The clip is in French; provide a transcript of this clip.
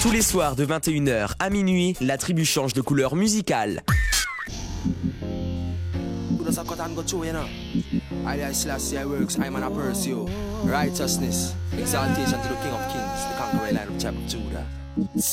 Tous les soirs de 21h à minuit, la tribu change de couleur musicale. Righteousness, exaltation to the King of Kings, the conqueror line of chapter 2.